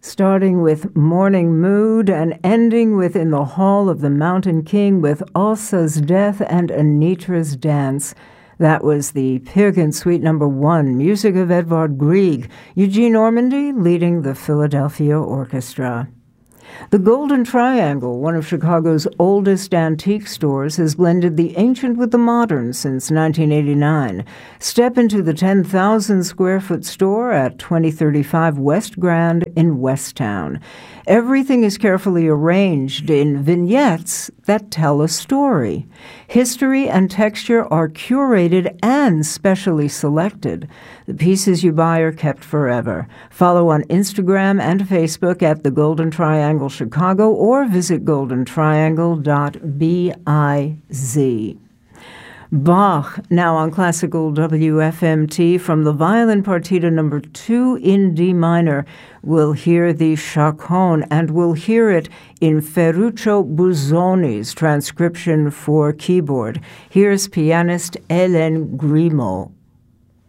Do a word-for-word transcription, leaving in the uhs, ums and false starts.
starting with Morning Mood and ending with In the Hall of the Mountain King with Elsa's Death and Anitra's Dance. That was the Peer Gynt Suite Number One, music of Edvard Grieg, Eugene Ormandy leading the Philadelphia Orchestra. The Golden Triangle, one of Chicago's oldest antique stores, has blended the ancient with the modern since nineteen eighty-nine. Step into the ten thousand square foot store at twenty thirty-five West Grand in Westtown. Everything is carefully arranged in vignettes that tell a story. History and texture are curated and specially selected. The pieces you buy are kept forever. Follow on Instagram and Facebook at the Golden Triangle Chicago or visit golden triangle dot biz. Bach, now on Classical W F M T, from the Violin Partita number two in D minor. We'll hear the Chaconne, and we'll hear it in Ferruccio Busoni's transcription for keyboard. Here's pianist Hélène Grimaud.